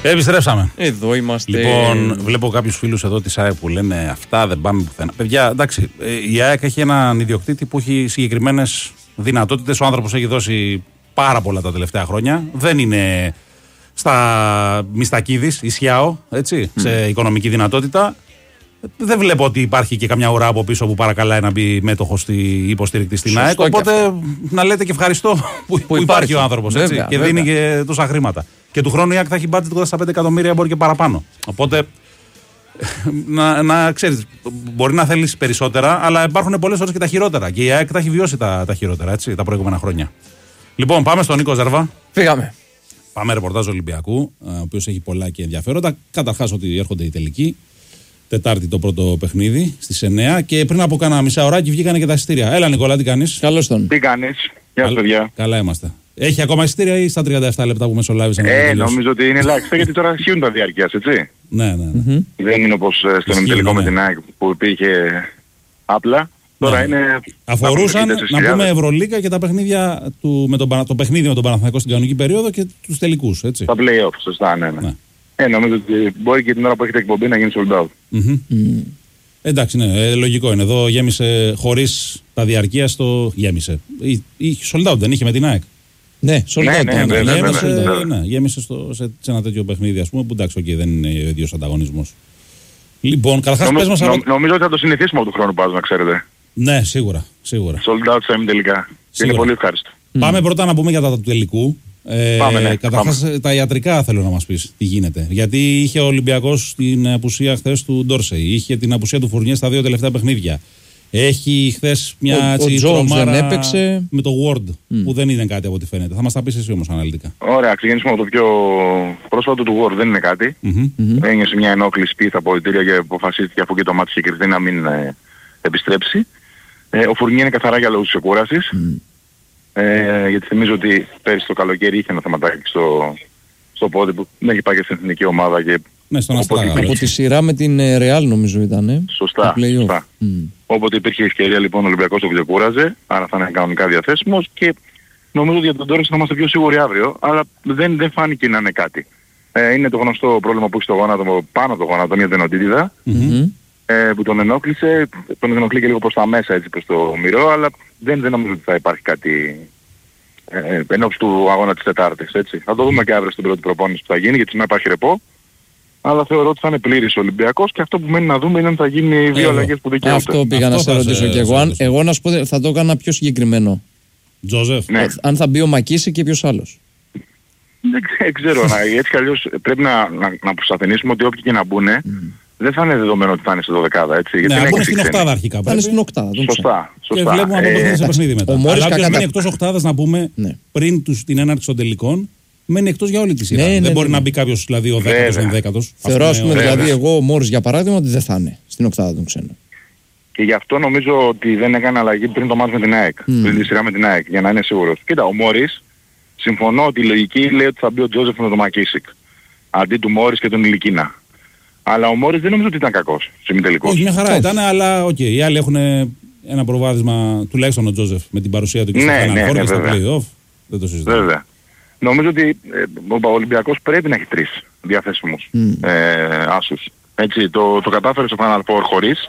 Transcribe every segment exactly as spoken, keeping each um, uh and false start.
Επιστρέψαμε. Εδώ είμαστε. Λοιπόν, βλέπω κάποιους φίλους εδώ της ΑΕΚ που λένε αυτά δεν πάμε πουθενά. Παιδιά, εντάξει, η ΑΕΚ έχει έναν ιδιοκτήτη που έχει συγκεκριμένες δυνατότητες. Ο άνθρωπος έχει δώσει πάρα πολλά τα τελευταία χρόνια. Δεν είναι στα Μιστακίδης, Ισιάο, έτσι, mm. σε οικονομική δυνατότητα. Δεν βλέπω ότι υπάρχει και καμιά ουρά από πίσω που παρακαλάει να μπει μέτοχο στη υποστήριξη στην ΑΕΚ. Οπότε να λέτε και ευχαριστώ που, που, που υπάρχει, υπάρχει ο άνθρωπος και βέβαια. Δίνει και τόσα χρήματα. Και του χρόνου η ΑΕΚ θα έχει budget κοντά στα πέντε εκατομμύρια, μπορεί και παραπάνω. Οπότε να, να ξέρεις, μπορεί να θέλεις περισσότερα, αλλά υπάρχουν πολλές ώρες και τα χειρότερα. Και η ΑΕΚ τα έχει βιώσει τα, τα χειρότερα, έτσι, τα προηγούμενα χρόνια. Λοιπόν, πάμε στον Νίκο Ζέρβα. Φύγαμε. Πάμε ρεπορτάζ Ολυμπιακού, ο οποίος έχει πολλά και ενδιαφέροντα. Καταρχάς ότι έρχονται οι τελικοί. Τετάρτη το πρώτο παιχνίδι στις εννιά και πριν από κάνα μισά ωράκι βγήκανε και τα εισιτήρια. Έλα Νικόλα, τι κάνεις? Καλώς τον. Τι κάνεις? Γεια σας παιδιά. Καλά είμαστε. Έχει ακόμα εισιτήρια ή στα τριάντα επτά λεπτά που μεσολάβησαν? Ε, νομίζω ότι είναι ελάχιστα γιατί τώρα ισχύουν τα διαρκείας, έτσι. Ναι, ναι. ναι. Mm-hmm. Δεν είναι όπως στον ημιτελικό με την ΑΕΚ που υπήρχε απλά. Τώρα ναι. είναι... Αφορούσαν, να πούμε, Ευρωλίγκα και τα παιχνίδια του, με τον, το παιχνίδι με τον Παναθηναϊκό στην κανονική περίοδο και τους τελικούς, έτσι. Τα play-off, σωστά, ναι, ναι. ναι. Ε, νομίζω ότι μπορεί και την ώρα που έχετε εκπομπή να γίνει sold out. Mm-hmm. Mm. Εντάξει, ναι, ε, λογικό είναι. Εδώ γέμισε χωρίς τα διαρκείας το γέμισε. Ή, ή sold out δεν είχε με την ΑΕΚ? Ναι, sold out. Ναι, ναι, ναι, ναι, γέμισε, ναι, ναι, ναι. ναι, γέμισε στο, σε, σε ένα τέτοιο παιχνίδι, ας πούμε, που εντάξει, okay, δεν είναι ο ίδιος ανταγωνισμός. Λοιπόν, καταρχάς πες μας... Νομ, νομίζω ότι θα το συνηθίσουμε από τον χρόνο πάζω, να ξέρετε. Ναι, σίγουρα, σίγουρα. Sold out στα ημιτελικά. Είναι πολύ ευχάριστο. Πάμε mm. πρώτα να πούμε για τα του τελικού. Ε, πάμε, ναι, καταρχάς πάμε. Τα ιατρικά θέλω να μας πεις τι γίνεται. Γιατί είχε ο Ολυμπιακός την απουσία χθες του Ντόρσεϊ, είχε την απουσία του Φουρνιέ στα δύο τελευταία παιχνίδια. Έχει χθες μια τρομάρα με το Word mm. που δεν είναι κάτι από ό,τι φαίνεται. Θα μας τα πεις εσύ όμως αναλυτικά. Ωραία, ξεκινήσουμε από το πιο πρόσφατο του Word. Δεν είναι κάτι. Mm-hmm. Ένιωσε μια ενόχληση πίθα από ειτήρια και αποφασίστηκε αφού και το μάτι είχε κρυφτεί να μην ε, επιστρέψει. Ε, ο Φουρνιέ είναι καθαρά για λόγους της εκούρασης. Mm. Ε, γιατί θυμίζω ότι πέρυσι το καλοκαίρι είχε ένα θεματάκι στο, στο πόδι που δεν έχει πάει και στην εθνική ομάδα και... Ναι, στον Αστράγα. Από τη σειρά με την Real νομίζω ήταν. Ε, σωστά, σωστά. Mm. Όποτε υπήρχε ευκαιρία λοιπόν ο Ολυμπιακός το ξεκούραζε, άρα θα είναι κανονικά διαθέσιμος και νομίζω ότι για τον Τόρες θα είμαστε πιο σίγουροι αύριο, αλλά δεν, δεν φάνηκε να είναι κάτι. Ε, είναι το γνωστό πρόβλημα που έχει στο γόνατο, πάνω από το γόνατο, μια δενοτήτιδα, mm-hmm. ε, που τον ενόχλησε, τον ενοχλεί και λίγο προς τα μέσα έτσι προς το μυρό, αλλά δεν, δεν νομίζω ότι θα υπάρχει κάτι ε, ενόψει του αγώνα της Τετάρτης, έτσι. Θα το δούμε και αύριο στην πρώτη προπόνηση που θα γίνει, γιατί σήμερα υπάρχει ρεπό. Αλλά θεωρώ ότι θα είναι πλήρης ο Ολυμπιακός και αυτό που μένει να δούμε είναι αν θα γίνει οι δύο αλλαγές που δικαιούνται. Αυτό πήγα αυτό να σε ρωτήσω κι εγώ. Αν, εγώ να σου πω θα το έκανα πιο συγκεκριμένο. Τζόζεφ. Ναι. Αν θα μπει ο Μακίση και ποιος άλλος. Δεν, δεν ξέρω. να, έτσι κι αλλιώς πρέπει να, να, να προσαθενήσουμε ότι όποιοι και να μπουν mm. δεν θα είναι δεδομένο ότι θα είναι στη δωδεκάδα. Έτσι, γιατί ναι, είναι στην οκτάδα αρχικά. Θα είναι στην οκτάδα. Σωστά, σωστά. Και βλέπουμε από το σε παιχνίδι μετά. Ο Μόρις αλλά κακά... μένει εκτός οκτάδας να πούμε ναι. πριν τους, την έναρξη των τελικών. Μένει εκτός για όλη τη σειρά. Ναι, ναι, δεν ναι, μπορεί ναι. να μπει κάποιος δηλαδή ο δέκατος, ο ενδέκατος. Θεωρώ ας πούμε δηλαδή εγώ ο Μόρις για παράδειγμα ότι δεν θα είναι στην οκτάδα των ξένων. Και γι' αυτό νομίζω ότι δεν έκανε αλλαγή πριν το μάτς με την ΑΕΚ. Mm. Πριν τη σειρά με την ΑΕΚ, για να είναι σίγουρος. Κοίτα, ο Μόρις, συμφωνώ ότι η λογική λέει ότι θα μπει ο Τζόζεφ με τον Μακίσικ. Αντί του Μόρις και τον Ηλικίνα. Αλλά ο Μόρις δεν νομίζω ότι ήταν κακός σε μη τελικός. Όχι, μια χαρά ήταν, αλλά οκ, okay, οι άλλοι έχουν ένα προβάδισμα, τουλάχιστον ο Τζόζεφ, με την παρουσία του και ναι, στο ναι, Final Four ναι, και στα βέβαια. play-off. Δεν το συζητάω. Βέβαια. Νομίζω ότι ε, ο Ολυμπιακός πρέπει να έχει τρεις διαθέσιμους mm. ε, άσους. Έτσι, το, το κατάφερε στο Final Four χωρίς,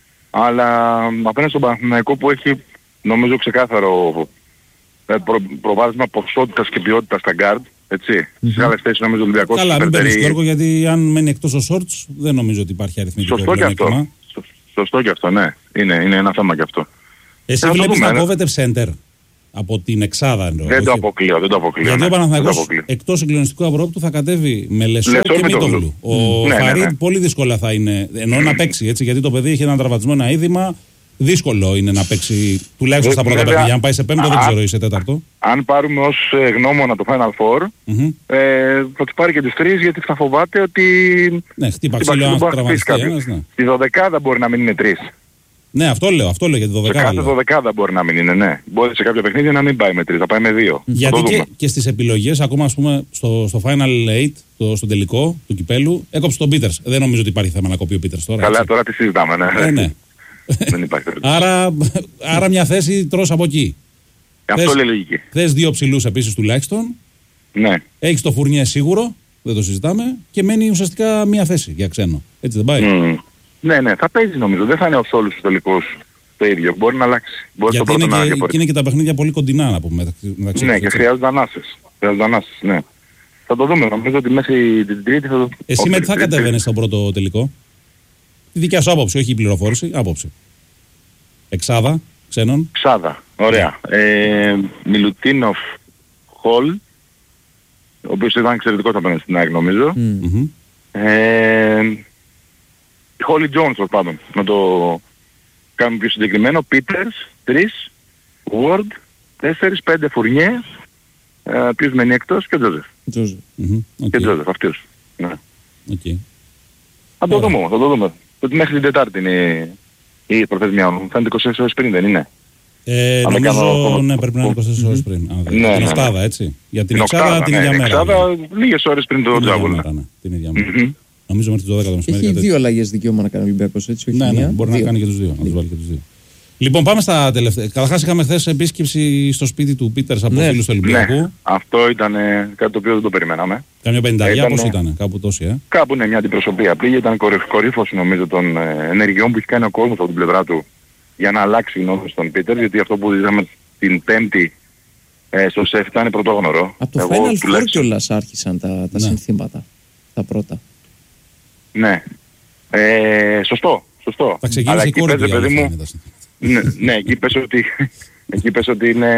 αλλά απέναντι στον Παναθηναϊκό που έχει νομίζω ξεκάθαρο ε, προ, προβάδισμα ποσότητας και ποιότητας στα guard. Έτσι. Mm-hmm. Στις άλλες θέσεις νομίζω ο Ολυμπιακός... Καλά, μην παίρνεις το έργο γιατί αν μένει εκτός ο Shorts δεν νομίζω ότι υπάρχει αριθμητικό πλεονέκτημα. Σωστό και αυτό, ναι. Είναι, είναι ένα θέμα και αυτό. Εσύ ε, βλέπεις να κόβεται center από την εξάδα εννοώ. Δεν όχι. το αποκλείω, δεν το αποκλείω. Γιατί ναι. ο Παναθηναϊκός εκτός συγκλονιστικού Αυρόπτου θα κατέβει με Λεσό Λεσό και Μητόγλου. Ο ναι, Φαρίτ ναι, ναι. πολύ δύσκολα θα είναι, ενώ να παίξει έτσι, γιατί το παιδί έχει ένα τραυματισμό, ένα είδημα. Δύσκολο είναι να παίξει τουλάχιστον στα πρώτα παιχνίδια. Αν πάει σε πέμπτο, δεν ξέρω ή σε τέταρτο. Αν πάρουμε ως ε, γνώμονα το Final Four, mm-hmm. ε, θα του πάρει και τις τρεις γιατί θα φοβάται ότι. Ναι, χτύπα ξύλο αν τραυματιστεί ένας. Ναι. Στη δωδεκάδα μπορεί να μην είναι τρεις. Ναι, αυτό λέω, αυτό λέω για τη δωδεκάδα. Σε κάθε δωδεκάδα μπορεί να μην είναι, ναι. Μπορεί σε κάποια παιχνίδια να μην πάει με τρεις, θα πάει με δύο. Γιατί και, και στις επιλογές, ακόμα ας πούμε στο, στο Final Eight, το, στο τελικό του κυπέλου, έκοψε τον Πίτερς. Δεν νομίζω ότι υπάρχει θέμα να κοπεί ο Πίτερς τώρα. Καλά, έτσι. τώρα τι συζητάμε, ναι. Ε, ναι. Δεν υπάρχει άρα, άρα μια θέση τρως από εκεί. Αυτό λέει λογική. Θες δύο ψηλούς επίσης τουλάχιστον. Ναι. Έχεις το Φουρνιέ σίγουρο. δεν το συζητάμε, και μένει ουσιαστικά μία θέση για ξένο. Έτσι δεν πάει? Mm. Ναι, ναι, θα παίζει νομίζω. Δεν θα είναι ως όλους τους τελικούς το ίδιο. Μπορεί να αλλάξει. Μπορεί γιατί είναι και, και είναι και τα παιχνίδια πολύ κοντινά, να πούμε, μεταξύ, μεταξύ ναι, και χρειάζονται ανάσες. Χρειάζονται ανάσες, ναι. Θα το δούμε. Νομίζω ότι μέχρι την Τρίτη θα το... Εσύ με τι θα κατέβαινες στον πρώτο τελικό? Τη δικιά σου άποψη, όχι η πληροφόρηση, άποψη. Εξάδα, ξένων. Εξάδα, ωραία. Yeah. Ε, Μιλουτίνοφ, Χολ, ο οποίος ήταν εξαιρετικός απέναντι στην ΑΕΚ νομίζω. Mm-hmm. Ε, Χόλι Τζόνς, ως πάντων, να το κάνουμε πιο συγκεκριμένο. Πίτερς, τρεις, Ward, τέσσερις, πέντε Φουρνιέ, ε, ποιος μένει εκτός, και ο Τζόζεφ. Τζόζεφ. Mm-hmm. Okay. Και Τζόζεφ, αυτούς. Ναι. Okay. Θα το δούμε, θα το δούμε. Ότι μέχρι την Τετάρτη είναι η προθεσμιά μου. Θα είναι είκοσι τέσσερις ώρες πριν, δεν είναι? Ε, νομίζω, κάνω... ναι, πρέπει να είναι είκοσι τέσσερις ώρες πριν. Mm-hmm. Α, ναι, την οκτάδα, ναι. Έτσι. Για την, την εξάδα την ίδια ναι, μέρα. Την εξάδα λίγες ώρες πριν το Τζάβολ. Την ίδια μέρα. Mm-hmm. Νομίζω μέχρι τις δώδεκα το μεσημέρι. Έχει δύο αλλαγές δικαίωμα να κάνει ο Ολυμπιακός, έτσι, όχι ναι, μία. Ναι, μπορεί δύο. Να κάνει και τους δύο, να τους βάλει και τους δύο. Λοιπόν, πάμε στα τελευταία. Καταρχάς είχαμε χθες επίσκεψη στο σπίτι του Πίτερς από ναι. φίλους του Ολυμπιακού. Ναι, αυτό ήταν κάτι το οποίο δεν το περιμέναμε. Καμιά πενταριά, πώς ήταν, κάπου τόση, ε? Κάπου είναι μια αντιπροσωπεία. Πήγε, ήταν κορύφωση νομίζω των ε, ενεργειών που έχει κάνει ο κόσμος από την πλευρά του για να αλλάξει η γνώμη στον Πίτερς, γιατί αυτό που είδαμε την Πέμπτη ε, στο ΣΕΦ ήταν πρωτόγνωρο. Από το Εγώ, Final Four τουλάχιστον... κιόλας άρχισαν τα, τα ναι. συνθήματα, τα πρώτα. Ναι. Ε, σωστό, σωστό. Θα ξεκίνησε η κόρη του, παιδί μου. Ναι, ναι, εκεί πες ότι, εκεί πες ότι είναι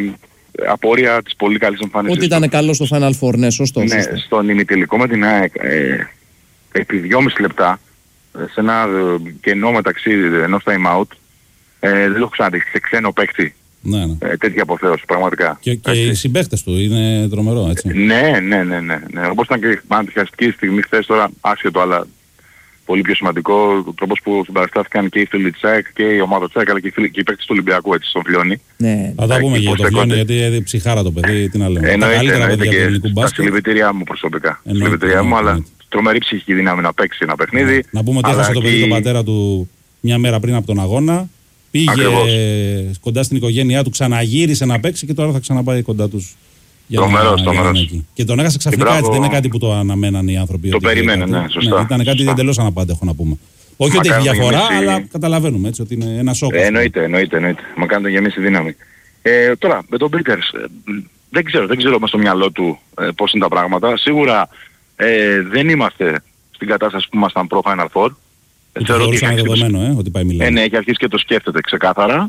απόρρια της πολύ καλής εμφάνισης. Ότι ήταν καλό στο Final Four, ναι, σωστό. Ναι, σωστό. Στον ημιτελικό με την ΑΕΚ, ε, επί δυόμιση λεπτά, σε ένα κενό μεταξύ ενός time out, ε, δεν το έχω ξαναδεί σε ξένο παίκτη. Ναι, ναι. Ε, τέτοια αποθέωση, πραγματικά. Και, και οι συμπαίκτες του είναι τρομερό, έτσι. Ναι, ναι, ναι, ναι, ναι. Όπως ήταν και αντιχαστική στιγμή χθες, τώρα άσχετο, αλλά πολύ πιο σημαντικό, ο τρόπος που συμπαραστάθηκαν και οι φίλοι της ΑΕΚ και η ομάδα της ΑΕΚ, αλλά και οι, φίλοι, και οι παίκτες του Ολυμπιακού, έτσι, στον Φλιώνη. Ναι. Θα τα πούμε για το Φλιώνη, γιατί είναι ψυχάρα το παιδί, τι να λέμε. Εννοείται, τα καλύτερα παιδιά του ελληνικού μπάσκετ. Τα συλληπιτήριά μου προσωπικά. Συλληπιτήριά μου, αλλά τρομερή ψυχική δύναμη να παίξει ένα παιχνίδι. Να πούμε ότι έχασε το παιδί τον πατέρα του μια μέρα πριν από τον αγώνα. Πήγε ακριβώς κοντά στην οικογένειά του, ξαναγύρισε να παίξει και τώρα θα ξαναπάει κοντά τους. Τρομερός, τρομερός. Και τον έχασε ξαφνικά, έτσι, δεν είναι κάτι που το αναμέναν οι άνθρωποι. Το περίμενε, ναι, σωστά. Ναι, ήταν κάτι εντελώς αναπάντεχο, να πούμε. Όχι ότι έχει διαφορά, γεμίσει... αλλά καταλαβαίνουμε, έτσι, ότι είναι ένα σοκ. Ε, εννοείται, εννοείται, εννοείται. Μα κάνει το γεμίσει δύναμη. Ε, τώρα, με τον Πίτερς, ε, δεν ξέρω, δεν ξέρω μες στο μυαλό του ε, πώς είναι τα πράγματα. Σίγουρα ε, δεν είμαστε στην κατάσταση που ήμασταν προ Final Four. Θεωρώ ότι είναι δεδομένο, ε, ότι πάει Μιλάνο. Ε, ναι, έχει αρχίσει και το σκέφτεται ξεκάθαρα.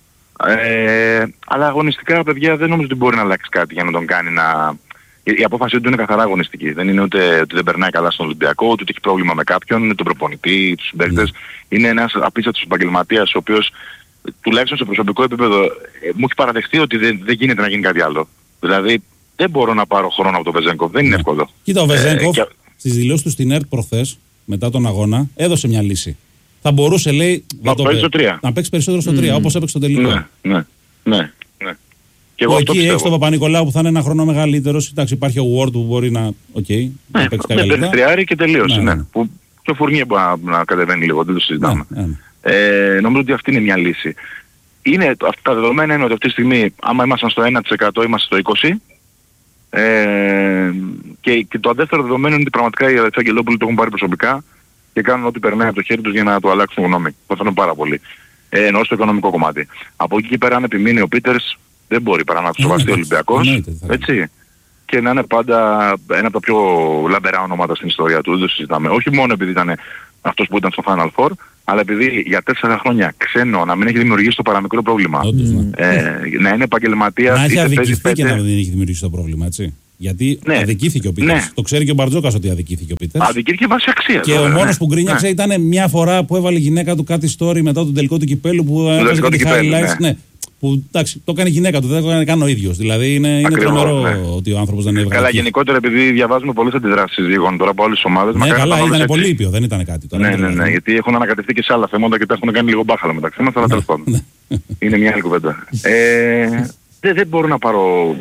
Ε, αλλά αγωνιστικά, παιδιά, δεν νομίζω ότι μπορεί να αλλάξει κάτι για να τον κάνει να... Η απόφαση του είναι καθαρά αγωνιστική. Δεν είναι ούτε ότι δεν περνάει καλά στον Ολυμπιακό, ούτε ότι έχει πρόβλημα με κάποιον, ούτε τον προπονητή, τους συμπαίκτες. Mm. Είναι ένας απίστευτος επαγγελματίας, ο οποίος τουλάχιστον σε προσωπικό επίπεδο ε, μου έχει παραδεχτεί ότι δεν, δεν γίνεται να γίνει κάτι άλλο. Δηλαδή δεν μπορώ να πάρω χρόνο από τον Βεζένκοφ, δεν είναι εύκολο. Κοίτα, ο Βεζένκοφ ε, και... στις δηλώσεις του στην ΕΡΤ προχθές, μετά τον αγώνα, έδωσε μια λύση. Θα μπορούσε, λέει, να, το... να παίξει περισσότερο στο τρία, mm. όπως έπαιξε στο τελικό. Ναι, ναι, ναι. ναι. Και εγώ εκεί έχει τον Παπα-Νικολάου που θα είναι ένα χρόνο μεγαλύτερος. Εντάξει, υπάρχει ο Ward που μπορεί να, okay, ναι, να παίξει κάποια λεπτά. Τριάρι και τελείωσε, ναι. ναι. ναι. Που και ο Φουρνιέ μπορεί να, να κατεβαίνει λίγο, δεν το συζητάμε. Ναι, ναι. Ε, νομίζω ότι αυτή είναι μια λύση. Είναι, αυτά τα δεδομένα είναι ότι αυτή τη στιγμή, άμα ήμασταν στο ένα τοις εκατό, είμαστε στο είκοσι τοις εκατό. Ε, και, και το δεύτερο δεδομένο είναι ότι πραγματικά οι Αγγελόπουλοι το έχουν πάρει προσωπικά και κάνουν ό,τι περνάει από το χέρι τους για να το αλλάξουν γνώμη. Το θέλουν πάρα πολύ. Ε, εννοώ στο οικονομικό κομμάτι. Από εκεί και πέρα, αν επιμείνει ο Πίτερς, δεν μπορεί παρά να του σοβαστεί ο Ολυμπιακός. Έτσι. Και να είναι πάντα ένα από τα πιο λαμπερά ονόματα στην ιστορία του. Δεν το συζητάμε. Όχι μόνο επειδή ήταν αυτός που ήταν στο Final Four, αλλά επειδή για τέσσερα χρόνια ξένο να μην έχει δημιουργήσει το παραμικρό πρόβλημα. Όντως, ναι. ε, να είναι επαγγελματίας. Να έχει αδικηθεί και να μην έχει δημιουργήσει το πρόβλημα, έτσι. Γιατί ναι. αδικήθηκε ο Πίτερς. Ναι. Το ξέρει και ο Μπαρτζόκας ότι αδικήθηκε ο Πίτερς. Αδικήθηκε βάσει αξία. Και ο μόνος που γκρίνιαξε ναι. ήταν μια φορά που έβαλε η γυναίκα του κάτι story μετά τον τελικό του κυπέλου που έβαζε κάτι highlights. Ναι. Που εντάξει, το έκανε η γυναίκα του, δεν το έκανε καν ο ίδιος. Δηλαδή είναι, είναι τρομερό ναι. ότι ο άνθρωπος δεν έβγαλε. Καλά, γενικότερα επειδή διαβάζουμε πολλές αντιδράσεις συζύγων τώρα από όλες τις ομάδες. Ναι, καλά, ήταν έτσι. Πολύ ήπιο, δεν ήταν κάτι τώρα. Ναι, ναι, ναι, ναι, γιατί έχουν ανακατευτεί και σε άλλα θέματα και τα έχουν κάνει λίγο μπάχαλα μεταξύ μας, αλλά τέλος πάντων. Είναι μια άλλη κουβέντα. ε, δεν, δεν μπορώ να πάρω.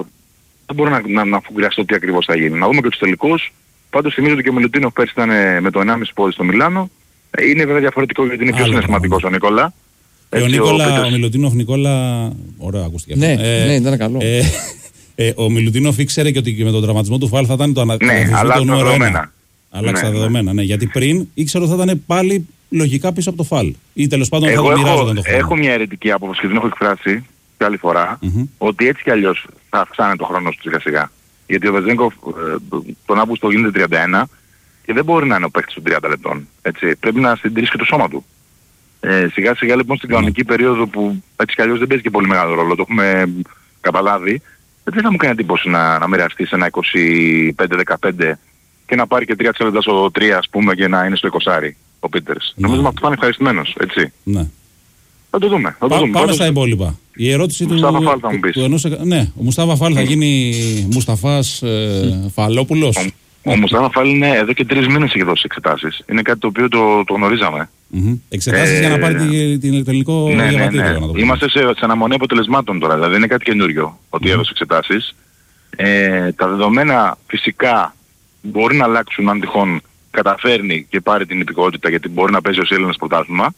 Δεν μπορώ να, να, να φουγκριαστώ τι ακριβώς θα γίνει. Να δούμε και τους τελικούς. Πάντως θυμίζω ότι και ο Μιλουτίνοφ πέρσι ήταν με το ενάμιση πόδι στο Μιλάνο. Είναι βέβαια διαφορετικό γιατί είναι πιο συναισθηματικός ο Νικόλα. Ε, ο, Νίκολα, ο, ο Μιλουτίνοφ Νικόλα, ωραία ακούστηκε αυτό. Ναι, ε, ναι, ήταν καλό. Ε, Ε, ο Μιλουτίνοφ ήξερε και ότι και με τον τραυματισμό του Φαλ θα ήταν το ανακοινωμένο. Ναι, αλλά τα δεδομένα. Άλλαξε τα δεδομένα, ναι. Γιατί πριν ήξερε ότι θα ήταν πάλι λογικά πίσω από το Φαλ. Ή τέλος πάντων εγώ θα το μοιράζονταν το χρόνο. Έχω μια αιρετική άποψη και την έχω εκφράσει και άλλη φορά, mm-hmm. ότι έτσι κι αλλιώς θα αυξάνει το χρόνο του σιγά σιγά. Γιατί ο Βεζέγκοφ ε, τον Αύγουστο γίνεται τριάντα ένα και δεν μπορεί να είναι ο παίκτης των τριάντα λεπτών. Έτσι. Πρέπει να συντηρήσει και το σώμα του. Ε, σιγά σιγά λοιπόν στην κανονική mm-hmm. περίοδο που έτσι κι αλλιώς δεν παίζει και πολύ μεγάλο ρόλο, το έχουμε καταλάβει, δεν θα μου κάνει εντύπωση να, να μοιραστεί σε ένα είκοσι πέντε δεκαπέντε και να πάρει και τρία λεπτά στο τρία ας πούμε και να είναι στο είκοσι ο Πίτερς. Ναι. Νομίζω ότι θα είναι ευχαριστημένος, έτσι. Ναι. Θα το δούμε. Θα το Πά, δούμε. Πάμε στα υπόλοιπα. Η ερώτηση του... Μουστάφα Φάλ θα μου πεις. Του ενός, ναι, ο Μουστάφα Φάλ θα γίνει Μουσταφάς ε, Φαλόπουλος. Ο, ο Μουστάφα Φάλ είναι εδώ και τρεις μήνες έχει δώσει εξετάσεις. Είναι κάτι το οποίο το, το γνωρίζαμε. Mm-hmm. Εξετάσεις ε, για να πάρει την τελικό ναι, διαβατήριο. Ναι, ναι. Να το είμαστε σε, σε αναμονή αποτελεσμάτων τώρα. Δηλαδή είναι κάτι καινούριο ότι mm-hmm. έδωσε εξετάσεις. Ε, τα δεδομένα φυσικά μπορεί να αλλάξουν αν τυχόν καταφέρνει και πάρει την υπηκότητα γιατί μπορεί να παίζει ως Έλληνας πρωτάθλημα.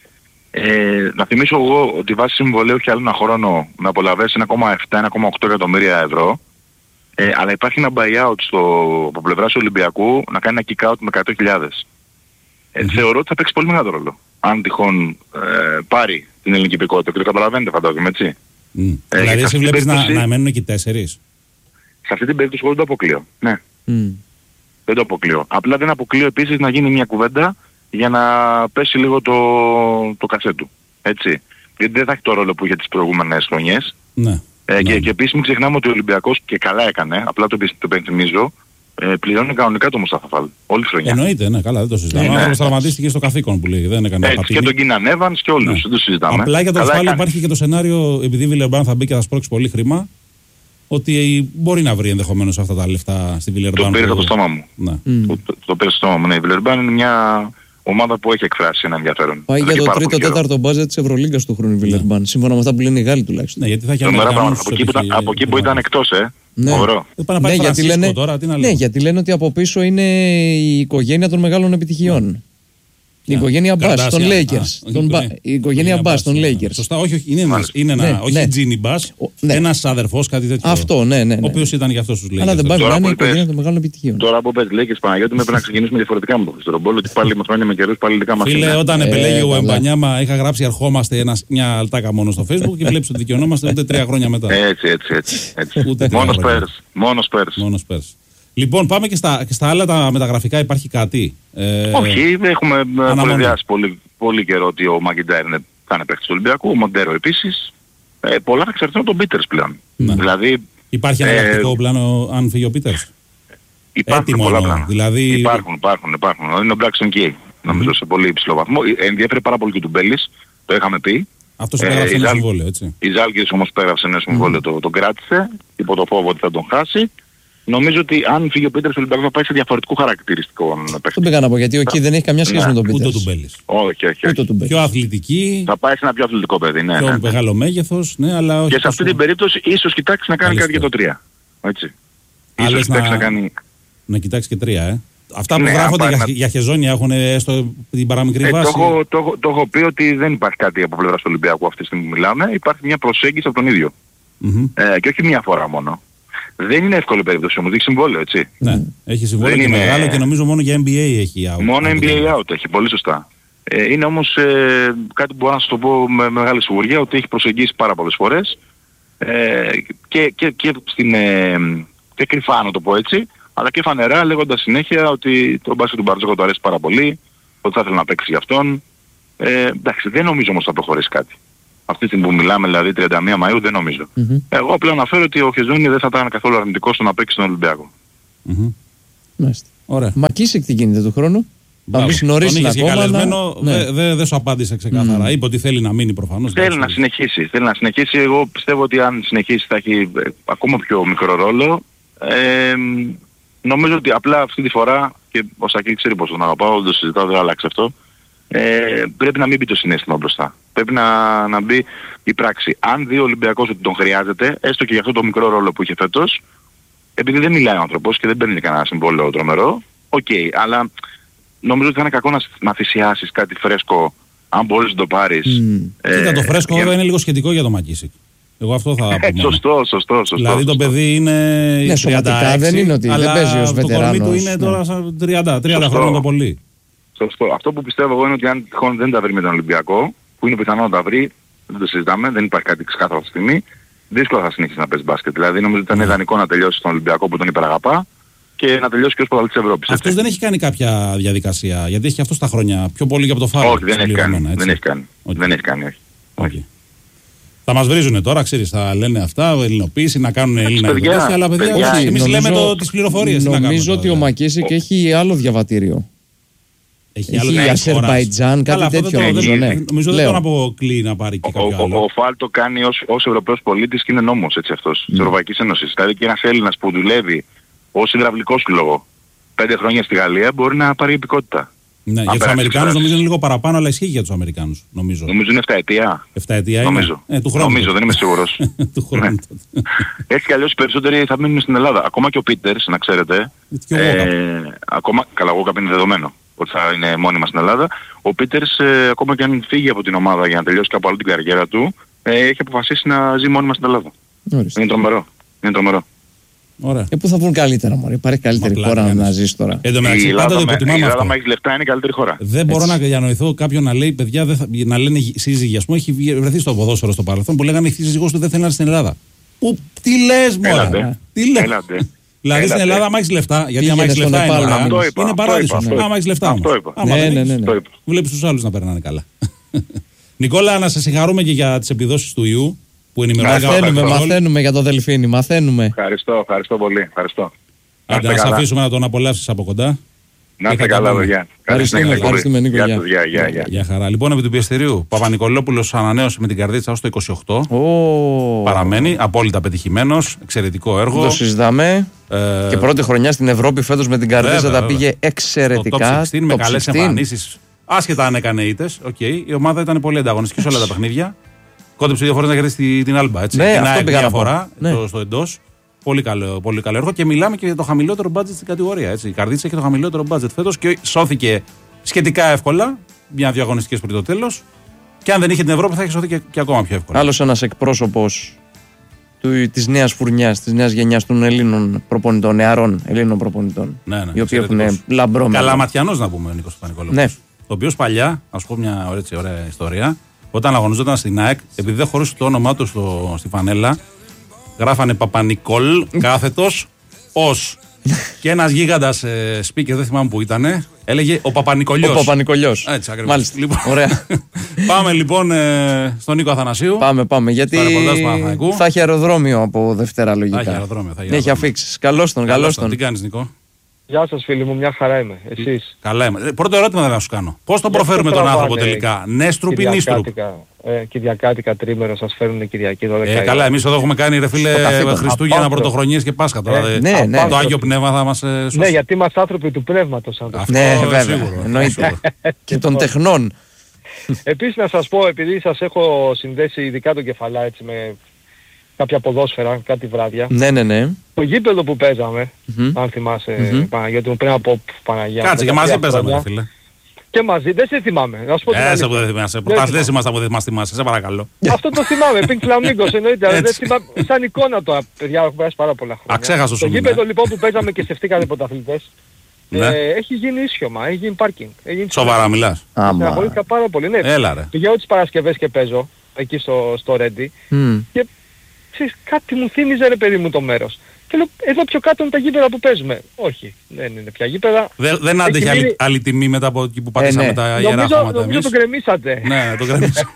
Ε, να θυμίσω εγώ ότι βάσει συμβολέου έχει άλλο ένα χρόνο να απολαβέσει ένα κόμμα επτά με ένα κόμμα οκτώ εκατομμύρια ευρώ. Ε, αλλά υπάρχει ένα buyout στο, από πλευράς του Ολυμπιακού να κάνει ένα kick out με εκατό χιλιάδες. Ε, mm-hmm. Θεωρώ ότι θα παίξει πολύ μεγάλο ρόλο. Αν τυχόν ε, πάρει την ελληνική υπηκότητα και το καταλαβαίνετε φαντάζομαι, έτσι. Mm. Ε, δηλαδή εσύ βλέπεις περίπτωση... να, να μένουν εκεί τέσσερις. Σε αυτή την περίπτωση εγώ δεν το αποκλείω. Ναι. Mm. Δεν το αποκλείω. Απλά δεν αποκλείω επίσης να γίνει μια κουβέντα για να πέσει λίγο το, το κασέ του. Έτσι. Γιατί δεν θα έχει το ρόλο που είχε τις προηγούμενες χρονιές. Ναι. Ε, ναι. Και, και επίσης μην ξεχνάμε ότι ο Ολυμπιακός και καλά έκανε, απλά το, το υπενθυμίζω, ε, πληρώνει κανονικά το Μουστάφα Φάλ. Όλη τη χρονιά. Εννοείται, ναι, καλά, δεν το συζητάμε. Ο ναι, άνθρωπος ναι. τραυματίστηκε στο καθήκον που λέει. Δεν έκανε Έτσι, και τον Κίναν Εύανς και όλους. Ναι. Δεν το συζητάμε. Απλά για τον Φάλ Φάλ υπάρχει και το σενάριο, επειδή η Βιλερμπάν θα μπει και θα σπρώξει πολύ χρήμα, ότι μπορεί να βρει ενδεχομένως αυτά τα λεφτά στη Βιλερμπάν. Το πήρε στο στόμα μου. Ναι. Mm. Το, το, το πήρε στο στόμα μου. Ναι, η Βιλερμπάν είναι μια ομάδα που έχει εκφράσει ένα ενδιαφέρον. Πάει για το τρίτο τέταρτο μπάζετ της Ευρωλίγκας του χρόνου η Βιλερμπάν. Ναι. Σύμφωνα με αυτά που λένε οι Γάλλοι τουλάχιστον. Ναι, γιατί θα έχει Αμερικανούς. Από εκεί που ήταν εκτός, ε. Ναι. Ναι, γιατί λένε, τώρα, ναι, γιατί λένε ότι από πίσω είναι η οικογένεια των μεγάλων επιτυχιών. Ναι. Η οικογένεια Μπάς των Lakers. Η οικογένεια Μπάς των Lakers. Σωστά, όχι, είναι ένα. Όχι Τζίνι Μπάς, ένας αδερφός, κάτι τέτοιο. Αυτό, ναι, ναι. Ο οποίος ήταν για αυτός τους Lakers. Αλλά δεν πάει να είναι η οικογένεια των μεγάλων επιτυχιών. Τώρα που πες Lakers Παναγιώτη, πρέπει να ξεκινήσουμε διαφορετικά με το Χριστορομπόλ, ότι πάλι μας πάνε με καιρούς, πάλι δικά μας. Φίλε, όταν επελέγει ο Εμπανιάμα, είχα γράψει ερχόμαστε μια αλτάκα μόνο στο Facebook και βλέπεις ότι δικαιωνόμαστε ούτε τρία χρόνια μετά. Έτσι, έτσι, έτσι. Μόνος πέρσι. Λοιπόν, πάμε και στα, και στα άλλα τα μεταγραφικά. Υπάρχει κάτι. Ε, Όχι, έχουμε προδιάσει πολύ, πολύ καιρό ότι ο Μαγκιντάιρ θα είναι παίκτης του Ολυμπιακού, ο Μοντέρο επίσης. Ε, πολλά θα εξαρτηθούν από τον Πίτερς πλέον. Ναι. Δηλαδή, υπάρχει ένα εναλλακτικό ε, πλάνο αν φύγει ο Πίτερς. Υπάρχουν Έτοιμο, πολλά πλάνα. Δηλαδή... Υπάρχουν, υπάρχουν, υπάρχουν. Είναι ο Μπράξον Κέι, νομίζω, mm-hmm. σε πολύ υψηλό βαθμό. Ενδιαφέρει πάρα πολύ και του Μπέλης, το είχαμε πει. Αυτός υπέγραψε ένα συμβόλαιο, έτσι. Η Ζάλγκιρις όμως υπέγραψε ένα συμβόλαιο, mm-hmm. το, τον κράτησε, υπό το φόβο ότι θα τον χάσει. Νομίζω ότι αν φύγει ο Πίτερς ο Ολυμπιακός θα πάει σε διαφορετικού χαρακτηριστικών παίκτες. Δεν πήγα να πω γιατί ο Κέι δεν έχει καμιά σχέση ναι. με τον Πίτερς. Ούτε του Μπέλης. Όχι, όχι. όχι. όχι. Πιο αθλητική. Θα πάει σε ένα πιο αθλητικό παιδί, ναι. Πιο ναι. μεγάλο μέγεθος, ναι, αλλά όχι. Και σε αυτή την περίπτωση ίσως κοιτάξει να κάνει κάτι για το τρία. Έτσι. Ίσως κοιτάξει να κάνει. Να κοιτάξει και τρία, ε. Αυτά που ναι, γράφονται για, να... για χεζόνια έχουν έστω την παραμικρή ε, βάση. Το έχω, το, έχω, το έχω πει ότι δεν υπάρχει κάτι από πλευράς του Ολυμπιακού αυτή τη στιγμή που μιλάμε. Υπάρχει μια προσέγγιση από τον ίδιο. Mm-hmm. Ε, και όχι μια φορά μόνο. Δεν είναι εύκολη περίπτωση όμως, έχει συμβόλαιο, έτσι. Ναι, έχει συμβόλαιο δεν και είναι... μεγάλο και νομίζω μόνο για N B A έχει out. Μόνο N B A out έχει, πολύ σωστά. Ε, είναι όμως ε, κάτι που μπορώ να σας το πω με μεγάλη σιγουριά ότι έχει προσεγγίσει πάρα πολλές φορές ε, και, και, και, στην, ε, και κρυφά να το πω έτσι, αλλά και φανερά λέγοντας συνέχεια ότι το μπάσκετ του Μπαρτζόκο του αρέσει πάρα πολύ, ότι θα ήθελε να παίξει για αυτόν. Ε, εντάξει, δεν νομίζω όμως θα προχωρήσει κάτι. Αυτή τη στιγμή που μιλάμε, δηλαδή τριάντα μία Μαΐου, δεν νομίζω. Mm-hmm. Εγώ απλά αναφέρω ότι ο Χεζόνι δεν θα ήταν καθόλου αρνητικός στο να παίξει στον Ολυμπιακό. Mm-hmm. Μάλιστα. Ωραία. Μακίσικ τι γίνεται του χρόνου. Θα μπει νωρίς ακόμα. Να... Δεν δε, δε σου απάντησε ξεκάθαρα. Mm. Είπε ότι θέλει να μείνει προφανώς. Θέλει να συνεχίσει. Θέλει να συνεχίσει. Εγώ πιστεύω ότι αν συνεχίσει θα έχει ακόμα πιο μικρό ρόλο. Ε, νομίζω ότι απλά αυτή τη φορά, και ο Σακίλ ξέρει πως τον αγαπάω, δεν το συζητάω, δεν αλλάξει αυτό. Ε, πρέπει να μην μπει το συναίσθημα μπροστά. Πρέπει να, να μπει η πράξη. Αν δει ο Ολυμπιακός ότι τον χρειάζεται, έστω και για αυτό το μικρό ρόλο που είχε φέτος, επειδή δεν μιλάει ο άνθρωπος και δεν παίρνει κανένα συμβόλαιο τρομερό, οκ, okay, αλλά νομίζω ότι θα είναι κακό να, να θυσιάσεις κάτι φρέσκο, αν μπορείς να το πάρεις. Mm. Ε, Κοίτα, το φρέσκο βέβαια για... είναι λίγο σχετικό για το Μακίσικ. Εγώ αυτό θα πούμε. Σωστό, σωστό, σωστό. Δηλαδή το παιδί είναι. Ναι, σωματικά δεν είναι ότι δεν παίζει ως βετεράνος. Το κορμί του είναι τώρα τριάντα, τριάντα χρόνια το πολύ. Σωστό. Αυτό που πιστεύω εγώ είναι ότι αν τυχόν δεν τα βρει με τον Ολυμπιακό, που είναι πιθανό να τα βρει, δεν το συζητάμε, δεν υπάρχει κάτι ξεκάθαρο αυτή τη στιγμή, δύσκολα θα συνεχίσει να παίζει μπάσκετ. Δηλαδή νομίζω ότι ήταν ιδανικό να τελειώσει στον Ολυμπιακό που τον υπεραγαπά και να τελειώσει και ως πρωταθλητής της Ευρώπης. Αυτός δεν έχει κάνει κάποια διαδικασία, γιατί έχει αυτό στα χρόνια πιο πολύ και από το φάουλ. Όχι, δεν έχει κάνει. Δεν έχει κάνει. Δεν έχει κάνει, όχι. Θα μας βρίζουν τώρα, ξέρεις, θα λένε αυτά, ελληνοποίηση, να κάνουν Έλληνα ειδοποίηση, αλλά παιδιά, όχι, εμείς νομίζω, λέμε το, τις πληροφορίες. Νομίζω ότι ο Μακίσικ έχει άλλο διαβατήριο. Έχει, έχει Αζερμπαϊτζάν, κάτι Καλά, τέτοιο το, νομίζω, δεν, ναι. Νομίζω δεν τον αποκλείει να πάρει και κάποιο ο, άλλο. Ο, ο Φάλ το κάνει ως, ως Ευρωπαίος πολίτης και είναι νόμος έτσι αυτός, mm. της Ευρωπαϊκής Ένωσης. Δηλαδή και ένας Έλληνας που δουλεύει ως υδραυλικός σύλλογο πέντε χρόνια στη Γαλλία μπορεί να πάρει υπηκότητα. Ναι, για τους Αμερικάνους νομίζω είναι λίγο παραπάνω, αλλά ισχύει για τους Αμερικάνους. Νομίζω, νομίζω είναι εφτά ετία. εφτά ετία νομίζω. Είναι. Ε, του χρόνου. Νομίζω, δεν είμαι σίγουρος. του χρόνου. Ναι. Έτσι κι αλλιώς οι περισσότεροι θα μείνουν στην Ελλάδα. Ακόμα και ο Πίτερς, να ξέρετε. Ε, ακόμα, καλά, εγώ κάποιο είναι δεδομένο ότι θα είναι μόνιμα στην Ελλάδα. Ο Πίτερς, ε, ακόμα και αν φύγει από την ομάδα για να τελειώσει κάπου άλλο την καριέρα του, ε, έχει αποφασίσει να ζει μόνιμα στην Ελλάδα. Ορίστε. Είναι τρομερό. Είναι τρομερό. Ωραία. Ε, πού θα βγουν καλύτερα, μωρέ. Υπάρχει καλύτερη χώρα να, να ζεις τώρα. Εν τω μεταξύ, πάντα το υποτιμάμε αυτό. Άμα έχεις λεφτά είναι η καλύτερη χώρα. Δεν μπορώ να διανοηθώ κάποιον να λέει, παιδιά, δεν θα, να λένε σύζυγοι. Ας πούμε, έχει βρεθεί στο ποδόσφαιρο στο παρελθόν που λέγανε η σύζυγός του δεν θέλει να είναι στην Ελλάδα. Που, τι λες, μωρέ. Τι λες. Δηλαδή στην Ελλάδα, άμα έχεις λεφτά, γιατί άμα έχεις λεφτά είναι παράδεισο. Άμα έχεις λεφτά όμως. Βλέπεις τους άλλους να περνάνε καλά. Νικόλα, να σε συγχαρούμε και για τις επιδόσεις του ιού. Μαθαίνουμε, μαθαίνουμε για το Δελφίνι, μαθαίνουμε. Ευχαριστώ, ευχαριστώ πολύ. Ευχαριστώ. Άντε, να σε αφήσουμε να τον απολαύσεις από κοντά. Να είστε καλά, παιδιά. Ευχαριστούμε, ευχαριστούμε, Νίκο. Γεια σας, γεια, γεια, γεια. Γεια χαρά. Λοιπόν, επί του πιεστηρίου, Παπα-Νικολόπουλος ανανέωσε με την Καρδίτσα ως το είκοσι οκτώ. Oh. Παραμένει, απόλυτα πετυχημένος, εξαιρετικό έργο. Το συζητάμε. Ε... Και πρώτη χρονιά στην Ευρώπη φέτος με την Καρδίτσα τα πήγε εξαιρετικά. Το top εξήντα με καλές εμφανίσεις. Άσχετα αν έκανε ήττες, okay. Η ομάδα ήταν πολύ ανταγωνιστική σε όλα τα παιχνίδια. Κόντεψε δύο φορές να κερδίσει την Άλμπα. Έτσι. Ναι, την αυτό πήγα μια φορά ναι. το, στο εντός. Πολύ καλό, πολύ καλό έργο. Και μιλάμε και για το χαμηλότερο μπάτζετ στην κατηγορία. Έτσι. Η Καρδίτσα έχει το χαμηλότερο μπάτζετ φέτος και σώθηκε σχετικά εύκολα. Μια-δύο αγωνιστικές πριν το τέλος. Και αν δεν είχε την Ευρώπη θα είχε σωθεί και, και ακόμα πιο εύκολα. Άλλος ένας εκπρόσωπος της νέας φουρνιάς, της νέας γενιάς των Ελλήνων προπονητών, νεαρών Ελλήνων προπονητών. Ναι, ναι, οι οποίοι έχουν λαμπρό μέλλον. Καλαματιανός να πούμε ο Νίκος Παπα-Νικολόπουλος. Ναι. Ο οποίος παλιά, να σου πω μια ωραία, ωραία ιστορία. Όταν αγωνιζόταν στην ΑΕΚ, επειδή δεν χωρούσε το όνομά του στο, στη φανέλα, γράφανε Παπα-Νικόλ κάθετος ως. Και ένας γίγαντας ε, speaker, δεν θυμάμαι που ήταν, έλεγε ο Παπα-Νικολιός. Ο Παπα-Νικολιός. Έτσι ακριβώς. Μάλιστα. Λοιπόν, ωραία. Πάμε λοιπόν ε, στον Νίκο Αθανασίου. Πάμε, πάμε. Γιατί θα έχει αεροδρόμιο από Δευτέρα λογικά. Θα έχει αεροδρόμιο. Θα έχει, έχει αφήξεις. Καλώς τον, καλώς τον. Τι κάνεις, Νικό? Γεια σας φίλοι μου, μια χαρά είμαι. Εσείς? Καλά είμαι. Πρώτο ερώτημα δεν θα σου κάνω. Πώς τον προφέρουμε τον άνθρωπο τελικά? Νέστρουπ ή Νίστρουπ? Ε, Κυριακάτικα τρίμερο σας φέρνουν Κυριακή δώδεκα. Ε, καλά, εμείς εδώ έχουμε κάνει ρε φίλε Χριστούγεννα, Πρωτοχρονιές και Πάσχα. Τώρα, ε, ναι, ναι. Το Άγιο Πνεύμα θα μας ε, σώσει. Ναι, γιατί είμαστε άνθρωποι του πνεύματος. Αν το ναι, βέβαια. Εννοείται. Και των τεχνών. Επίσης να σας πω, επειδή σας έχω συνδέσει ειδικά τον Κεφαλά έτσι με κάποια ποδόσφαιρα, κάτι βράδια. Ναι, ναι, ναι. Το γήπεδο που παίζαμε, mm-hmm. αν θυμάσαι, mm-hmm. Παναγιώτη μου, πριν από Παναγιά. Κάτσε και μαζί παίζαμε, ρε φίλε. Και μαζί, δεν σε θυμάμαι. Να σου πω Έσε που δεν θυμάσαι. Πρωταθλητές είμαστε που δεν μας θυμάσαι, σε παρακαλώ. Αυτό το θυμάμαι, Pink Flamingos εννοείται. Δεν θυμάμαι, σαν εικόνα το, παιδιά, έχω περάσει πάρα πολλά χρόνια. Αξέχαστο σου. Το γήπεδο λοιπόν που παίζαμε και στεφτήκανε πρωταθλητές. Ναι. Ε, έχει γίνει ίσιωμα, έχει γίνει πάρκινγκ. Σοβαρά μιλάς? Στεναχωρήθηκα πάρα πολύ. Ναι. Έλα ρε. Πηγαίνω τις Παρασκευές και παίζω εκεί στο, στο Ρέντι mm. και ξέρεις, κάτι μου θύμιζε ρε παιδί μου το μέρος. Και λέω, εδώ πιο κάτω είναι τα γήπεδα που παίζουμε. Όχι, δεν είναι πια γήπεδα. Δεν, δεν άντεχε άλλη, άλλη τιμή μετά από εκεί που πατήσαμε ε, ναι. τα ιερά νομίζω, χώματα. Νομίζω το γκρεμίσατε. Ναι, το γκρεμίσαμε.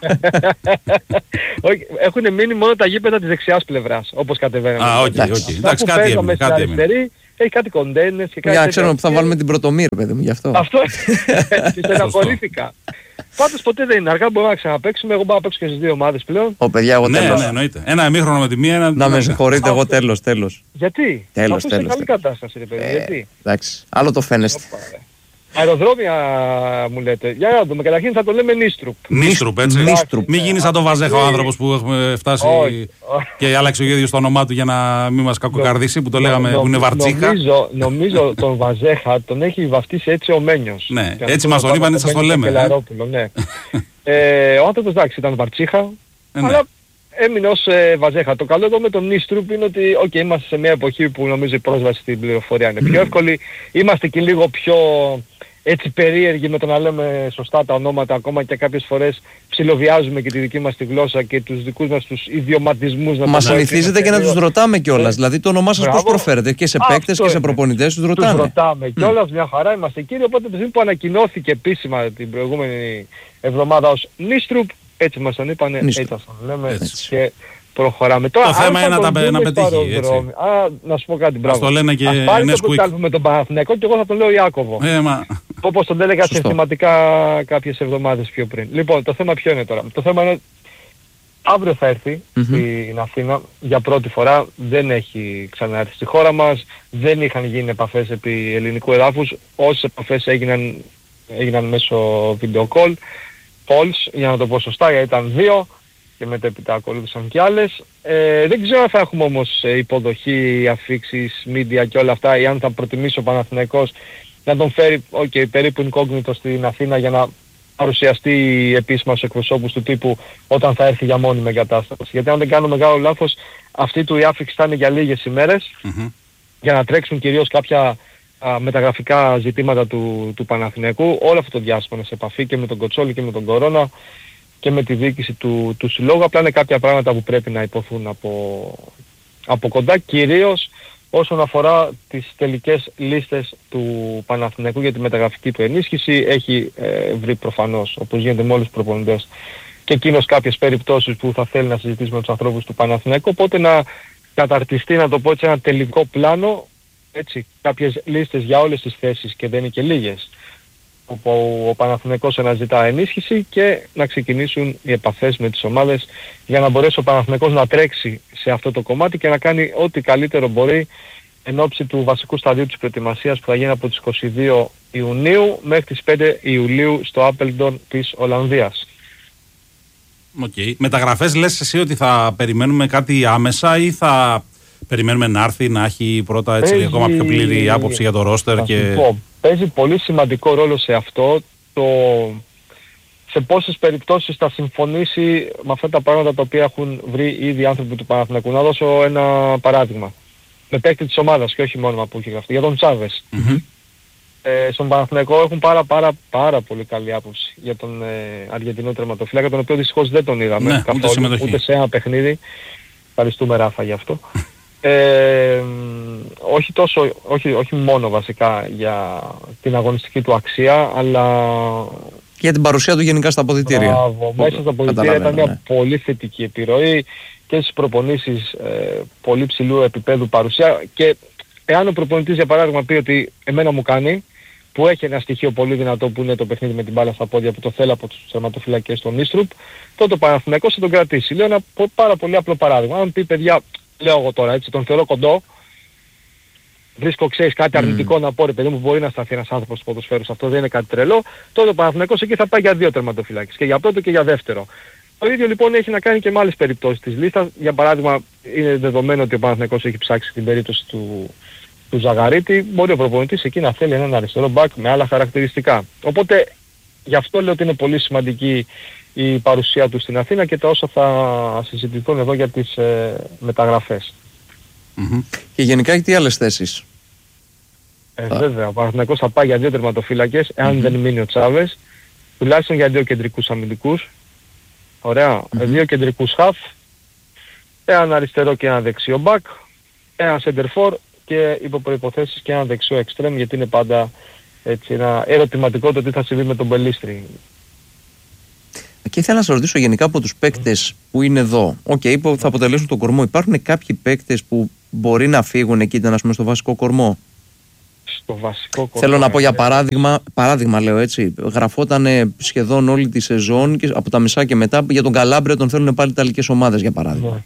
Έχουν μείνει μόνο τα γήπεδα της δεξιάς πλευράς, όπως κατεβαίναμε. Α, οκ, οκ. Εντάξει, κάτι έμεινε. Κάτι έμεινε. Έχει κάτι κοντέινερς και κάτι. Για να ξέρουμε που θα βάλουμε την πρωτομοίρα, παιδί μου, γι' αυτό. Αυτό. Και στεναχωρήθηκα. Πάντως ποτέ δεν είναι αργά, μπορούμε να ξαναπαίξουμε. Εγώ μπορώ να παίξω και στις δύο ομάδες πλέον. Ω παιδιά, εγώ τέλος. Ναι, ναι, εννοείται. Ένα ημίχρονο με τη μία, ένα... Να με συγχωρείτε, εγώ τέλος, τέλος. Γιατί? Τέλος, τέλος. Αυτό είναι καλή κατάσταση, ρε παιδί. Γιατί? Εντάξει, άλλο το φαίνεστε. Αεροδρόμια μου λέτε. Για να δούμε. Καταρχήν θα το λέμε Νίστρουπ. Νίστρουπ, έτσι. Νίστρουπ. Μην γίνει σαν τον Βαζέχα ο άνθρωπος που έχουμε φτάσει και άλλαξε ο ίδιος το όνομά του για να μην μας κακοκαρδίσει που το λέγαμε που είναι Βαρτσίχα. Νομίζω τον Βαζέχα τον έχει βαφτίσει έτσι ο Μένιος. Ναι, έτσι μας τον είπαν, σας το λέμε. Ο άνθρωπος εντάξει ήταν Βαρτσίχα. Αλλά έμεινε ως ε, Βαζέχα. Το καλό εδώ με τον Νίστρουπ είναι ότι okay, είμαστε σε μια εποχή που νομίζω η πρόσβαση στην πληροφορία είναι πιο εύκολη. Είμαστε και λίγο πιο έτσι περίεργοι με το να λέμε σωστά τα ονόματα, ακόμα και κάποιες φορές ψιλοβιάζουμε και τη δική μας τη γλώσσα και τους δικούς μας τους ιδιωματισμούς. Μας συνηθίζεται και να τους ρωτάμε κιόλας. Δηλαδή το όνομά σας πώς προφέρετε και σε παίκτες και σε προπονητές τους ρωτάμε. Τους ρωτάμε κιόλας, μια χαρά είμαστε κύριοι. Οπότε το που ανακοινώθηκε επίσημα την προηγούμενη εβδομάδα ως Νίστρουπ, έτσι μας τον είπανε, έτσι μας τον λέμε και προχωράμε. Το τώρα, θέμα είναι να, τα, να πετύχει, έτσι. Α, να σου πω κάτι, μπράβο. Ας το λένε και Νέσκουικ. Με τον Παναθηναϊκό και εγώ θα τον λέω Ιάκωβο. Ε, μα... Όπως τον έλεγα συστηματικά κάποιες εβδομάδες πιο πριν. Λοιπόν, το θέμα ποιο είναι τώρα? Το θέμα είναι αύριο θα έρθει mm-hmm. στην Αθήνα για πρώτη φορά. Δεν έχει ξαναέρθει στη χώρα μας. Δεν είχαν γίνει επαφές επί ελληνικού εδάφους. Όσες επαφές έγιναν, έγιναν μέσω video call. Calls, για να το πω σωστά, γιατί ήταν δύο. Και μετέπειτα ακολούθησαν και άλλες. Ε, δεν ξέρω αν θα έχουμε όμως υποδοχή, αφήξεις, media και όλα αυτά, ή αν θα προτιμήσει ο Παναθηναϊκός να τον φέρει okay, περίπου incognito στην Αθήνα για να παρουσιαστεί επίσημα στους εκπροσώπους του τύπου όταν θα έρθει για μόνιμη εγκατάσταση. Γιατί αν δεν κάνω μεγάλο λάθος, αυτή του η άφηξη θα είναι για λίγες ημέρες mm-hmm. για να τρέξουν κυρίως κάποια α, μεταγραφικά ζητήματα του, του Παναθηναϊκού. Όλο αυτό το διάστημα είναι σε επαφή και με τον Κοτσόλη και με τον Κορώνα και με τη διοίκηση του, του συλλόγου. Απλά είναι κάποια πράγματα που πρέπει να υποθούν από, από κοντά, κυρίως όσον αφορά τις τελικές λίστες του Παναθηναϊκού για τη μεταγραφική του ενίσχυση. Έχει ε, βρει προφανώς, όπως γίνεται με όλους τους προπονητές, και εκείνος κάποιες περιπτώσεις που θα θέλει να συζητήσει με τους ανθρώπους του Παναθηναϊκού, οπότε να καταρτιστεί, να το πω έτσι, ένα τελικό πλάνο, έτσι, κάποιες λίστες για όλες τις θέσεις, και δεν είναι και λίγες, όπου ο Παναθηναϊκός αναζητά ενίσχυση, και να ξεκινήσουν οι επαφές με τις ομάδες για να μπορέσει ο Παναθηναϊκός να τρέξει σε αυτό το κομμάτι και να κάνει ό,τι καλύτερο μπορεί εν ώψη του βασικού σταδίου της προετοιμασίας που θα γίνει από τις είκοσι δύο Ιουνίου μέχρι τις πέντε Ιουλίου στο Άπελντον της Ολλανδίας. Okay. Μεταγραφές λες εσύ ότι θα περιμένουμε κάτι άμεσα ή θα περιμένουμε να έρθει, να έχει πρώτα έτσι παίζει... ακόμα πιο πλήρη άποψη για το ρόστερ? Και... Παίζει πολύ σημαντικό ρόλο σε αυτό το σε πόσες περιπτώσεις θα συμφωνήσει με αυτά τα πράγματα τα οποία έχουν βρει ήδη οι άνθρωποι του Παναθηναϊκού. Να δώσω ένα παράδειγμα. Με παίκτη της ομάδας και όχι μόνο που έχει γραφτεί. Για τον Τσάβες. Mm-hmm. Ε, στον Παναθηναϊκό έχουν πάρα πάρα πάρα πολύ καλή άποψη για τον ε, Αργεντινό τερματοφύλακα, τον οποίο δυστυχώς δεν τον είδαμε ναι, καθόλου, ούτε, ούτε σε ένα παιχνίδι. Ευχαριστούμε Ράφα γι' αυτό. Ε, όχι, τόσο, όχι, όχι μόνο βασικά για την αγωνιστική του αξία, αλλά για την παρουσία του γενικά στα αποδυτήρια. Μπράβο, μέσα στα αποδυτήρια ήταν μια ναι. πολύ θετική επιρροή και στις προπονήσεις ε, πολύ ψηλού επίπεδου παρουσία, και εάν ο προπονητής για παράδειγμα πει ότι εμένα μου κάνει, που έχει ένα στοιχείο πολύ δυνατό που είναι το παιχνίδι με την μπάλα στα πόδια που το θέλει από τους τερματοφυλακές στον Νίστρουπ, τότε ο Παναθηναϊκός θα τον κρατήσει. Λέω ένα πάρα πολύ απλό παράδειγμα. Αν πει παιδιά, λέω εγώ τώρα έτσι, τον θεωρώ κοντό, βρίσκω ξέρεις κάτι αρνητικό mm. να πω, ρε παιδί μου, μπορεί να σταθεί ένας άνθρωπος του ποδοσφαίρου, αυτό δεν είναι κάτι τρελό, τότε ο Παναθηναϊκός εκεί θα πάει για δύο τερματοφυλάκες, και για πρώτο και για δεύτερο. Το ίδιο λοιπόν έχει να κάνει και με άλλες περιπτώσεις της λίστας. Για παράδειγμα, είναι δεδομένο ότι ο Παναθηναϊκός έχει ψάξει την περίπτωση του, του Ζαγαρίτη. Μπορεί ο προπονητής εκεί να θέλει έναν αριστερό μπακ με άλλα χαρακτηριστικά. Οπότε γι' αυτό λέω ότι είναι πολύ σημαντική η παρουσία του στην Αθήνα και τα όσα θα συζητηθούν εδώ για τις ε, μεταγραφές. Mm-hmm. Και γενικά τι άλλες θέσεις? Ε, βέβαια, ο Παναθηναϊκός θα πάει για δύο τερματοφύλακες, εάν mm-hmm. δεν μείνει ο Τσάβες, τουλάχιστον για δύο κεντρικούς αμυντικούς. Ωραία, mm-hmm. δύο κεντρικούς χαφ, έναν αριστερό και ένα δεξιό μπακ, ένα center for και υπό προϋποθέσεις και ένα δεξιό εξτρέμ, γιατί είναι πάντα έτσι ένα ερωτηματικό το τι θα συμβεί με τον Μπελίστρη. Και ήθελα να σας ρωτήσω γενικά από τους παίκτες που είναι εδώ, okay, που θα αποτελέσουν τον κορμό, υπάρχουν κάποιοι παίκτες που μπορεί να φύγουν εκεί, να πούμε, στο βασικό κορμό? Στο βασικό κορμό. Θέλω να πω για παράδειγμα, παράδειγμα λέω έτσι, γραφόταν σχεδόν όλη τη σεζόν και από τα μισά και μετά για τον Καλάμπρια τον θέλουν πάλι ιταλικές ομάδες για παράδειγμα. Ναι.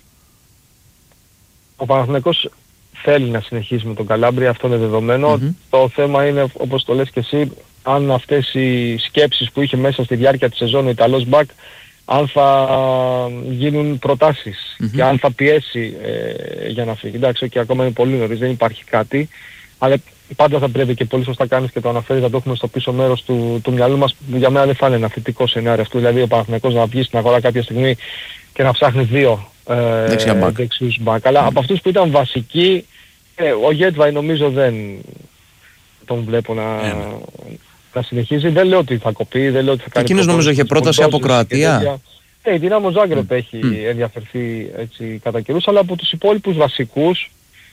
Ο Παναθηναϊκός θέλει να συνεχίσει με τον Καλάμπρια, αυτό είναι δεδομένο. Mm-hmm. Το θέμα είναι, όπως το λες και εσύ, αν αυτές οι σκέψεις που είχε μέσα στη διάρκεια της σεζόν ο Ιταλός μπακ, αν θα γίνουν προτάσεις mm-hmm. και αν θα πιέσει ε, για να φύγει. Εντάξει, και ακόμα είναι πολύ νωρίς, δεν υπάρχει κάτι. Αλλά πάντα θα πρέπει, και πολύ σωστά κάνεις και το αναφέρεις, να το έχουμε στο πίσω μέρος του, του μυαλού μας, που για μένα δεν θα είναι ένα θετικό σενάριο αυτό, δηλαδή ο Παναθηναϊκός να βγει στην αγορά κάποια στιγμή και να ψάχνει δύο ε, δεξιούς μπακ. Αλλά mm. από αυτούς που ήταν βασικοί, ε, ο Γέτβαϊ νομίζω δεν τον βλέπω να, yeah. να συνεχίζει. Δεν λέω ότι θα κοπεί, δεν λέω ότι θα κάνει... Εκείνος νομίζω είχε πρόταση από Κροατία. Ναι, η Δυνάμο Ζάγκρεπ mm. έχει mm. ενδιαφερθεί έτσι κατά καιρούς, αλλά από τους υπόλοιπους βασικούς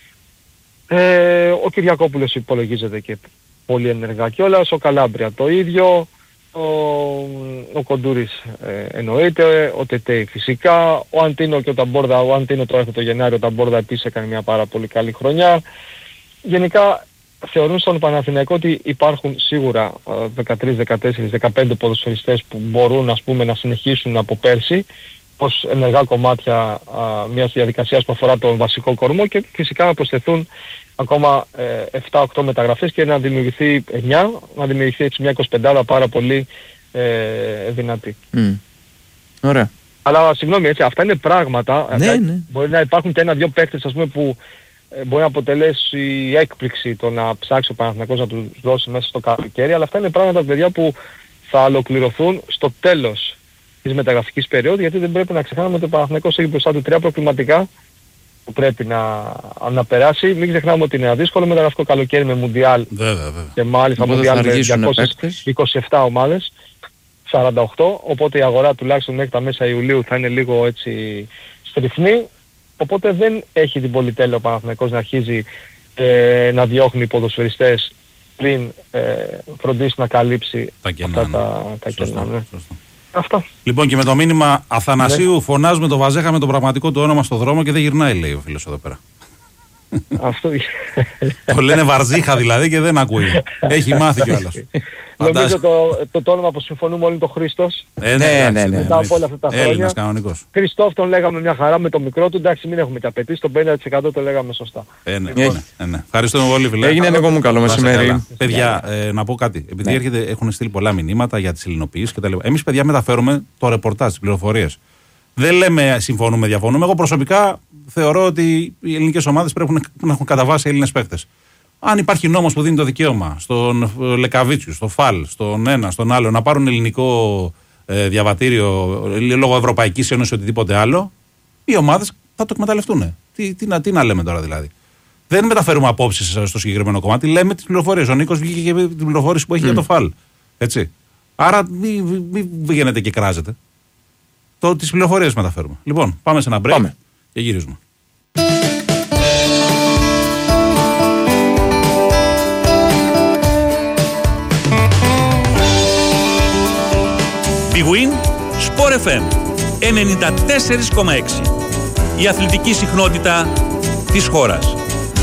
ε, ο Κυριακόπουλος υπολογίζεται και πολύ ενεργά κιόλας, ο Καλάμπρια το ίδιο, ο, ο Κοντούρης ε, εννοείται, ο Τετέι φυσικά, ο Αντίνο και ο Ταμπόρδα, ο Αντίνο το έρχεται το Γενάριο, ο Ταμπόρδα επίσης έκανε μια πάρα πολύ καλή χρονιά. Γενικά θεωρούν στον Παναθηναϊκό ότι υπάρχουν σίγουρα δεκατρείς, δεκατέσσερις, δεκαπέντε ποδοσφαιριστές που μπορούν, ας πούμε, να συνεχίσουν από πέρσι ως ενεργά κομμάτια α, μιας διαδικασίας που αφορά τον βασικό κορμό, και φυσικά να προσθεθούν ακόμα ε, επτά οκτώ μεταγραφές και να δημιουργηθεί εννιά, να δημιουργηθεί έτσι μια εικοσιπεντάδα πάρα πολύ ε, δυνατή. Mm. Ωραία. Αλλά συγγνώμη, έτσι, αυτά είναι πράγματα. Ναι, αυτά, ναι. Μπορεί να υπάρχουν και ένα-δυο παίκτες, ας πούμε, που ε, μπορεί να αποτελέσει έκπληξη το να ψάξει ο Παναθηναϊκός να τους δώσει μέσα στο καλοκαίρι, αλλά αυτά είναι πράγματα, παιδιά, που θα ολοκληρωθούν στο τέλος της μεταγραφικής περίοδου, γιατί δεν πρέπει να ξεχνάμε ότι ο Παναθηναϊκός έχει μπροστά του τρία προκληματικά που πρέπει να, να περάσει. Μην ξεχνάμε ότι είναι δύσκολο μεταγραφικό καλοκαίρι με Μουντιάλ και μάλιστα Μουντιάλ με διακόσιες είκοσι επτά ομάδες, σαράντα οκτώ, οπότε η αγορά τουλάχιστον μέχρι τα μέσα Ιουλίου θα είναι λίγο έτσι στριφνή, οπότε δεν έχει την πολυτέλεια ο Παναθηναϊκός να αρχίζει ε, να διώχνει ποδοσφαιριστές πριν ε, φροντίσει να καλύψει τα κενά, αυτά τα, τα κενά. Ναι. Αυτά. Λοιπόν, και με το μήνυμα Αθανασίου, ναι, φωνάζουμε το Βαζέχα με το πραγματικό του όνομα στο δρόμο και δεν γυρνάει, λέει ο φίλος εδώ πέρα. Αυτό... το λένε Βαρζίχα δηλαδή και δεν ακούει. Έχει μάθει κιόλας. Νομίζω το, το, το όνομα που συμφωνούμε όλοι είναι το Χρήστος. Ε, ναι, ναι, ναι. Μετά από όλα αυτά τα χρόνια. Έλληνας κανονικός. Χριστόφ τον λέγαμε μια χαρά με το μικρό του, εντάξει, μην έχουμε και απαιτήσει, το πενήντα τοις εκατό το λέγαμε σωστά. Ε, ναι, ναι, ναι, ναι. Ευχαριστούμε πολύ, φίλε. Έγινε Νίκο μου, καλό μεσημέρι. Παιδιά, ε, να πω κάτι. Επειδή ναι, έρχεται, έχουν στείλει πολλά μηνύματα για τις ελληνοποιήσεις κτλ. Εμείς, παιδιά, μεταφέρουμε το ρεπορτάζ, τις πληροφορίες. Δεν λέμε συμφωνούμε, διαφωνούμε. Εγώ προσωπικά θεωρώ ότι οι ελληνικές ομάδες πρέπει να έχουν κατά βάση Έλληνες παίκτες. Αν υπάρχει νόμος που δίνει το δικαίωμα στον Λεκαβίτσιου, στον Φαλ, στον ένα, στον άλλο να πάρουν ελληνικό ε, διαβατήριο λόγω Ευρωπαϊκής Ένωσης ή οτιδήποτε άλλο, οι ομάδες θα το εκμεταλλευτούν. Τι, τι, να, τι να λέμε τώρα δηλαδή. Δεν μεταφέρουμε απόψεις στο συγκεκριμένο κομμάτι, λέμε τις πληροφορίες. Ο Νίκος βγήκε και την πληροφόρηση που έχει mm. για το Φαλ. Έτσι. Άρα μην μη, μη βγαίνετε και κράζετε. Το, τις πληροφορίες μεταφέρουμε. Λοιπόν, πάμε σε ένα break πάμε. Και γυρίζουμε. Big Win, Sport εφ εμ ενενήντα τέσσερα κόμμα έξι. Η αθλητική συχνότητα της χώρας.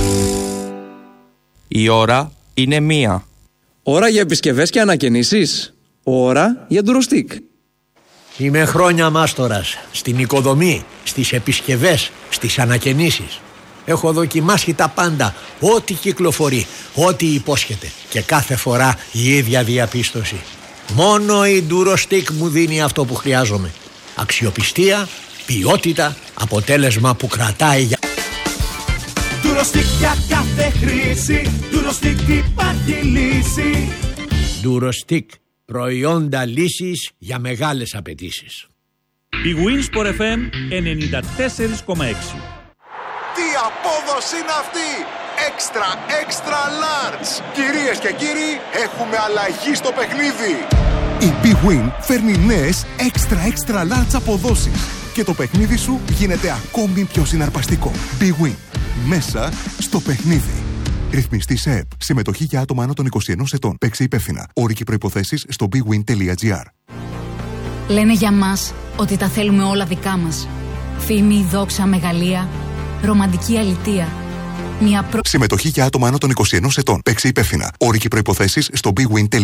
Η ώρα είναι μία. Ώρα για επισκευές και ανακαινήσεις. Ώρα για ντουροστικ. Είμαι χρόνια μάστορας στην οικοδομή, στις επισκευές, στις ανακαινήσεις. Έχω δοκιμάσει τα πάντα, ό,τι κυκλοφορεί, ό,τι υπόσχεται, και κάθε φορά η ίδια διαπίστωση. Μόνο η ντουροστικ μου δίνει αυτό που χρειάζομαι. Αξιοπιστία, ποιότητα, αποτέλεσμα που κρατάει για... Ντουροστικ για κάθε χρήση, ντουροστικ υπάρχει λύση. Ντουροστικ, προϊόντα λύσης για μεγάλες απαιτήσεις. Big Win Sport εφ εμ ενενήντα τέσσερα κόμμα έξι. Τι απόδοση είναι αυτή! Έξτρα, έξτρα large! Κυρίες και κύριοι, έχουμε αλλαγή στο παιχνίδι! Η Big Win φέρνει νέες έξτρα, έξτρα large αποδόσεις και το παιχνίδι σου γίνεται ακόμη πιο συναρπαστικό. Big Win. Μέσα στο παιχνίδι. Ρυθμιστή σε ΕΠ. Συμμετοχή για άτομα άνω των είκοσι ενός ετών. Παίξε υπεύθυνα. Όροι και προϋποθέσεις στο big win τελεία gr. Λένε για μας ότι τα θέλουμε όλα δικά μας. Φήμη, δόξα, μεγαλεία, ρομαντική αλητεία. Μια προ... Συμμετοχή για άτομα άνω των είκοσι ενός ετών. Παίξε υπεύθυνα. Όροι και προϋποθέσεις στο big win τελεία gr.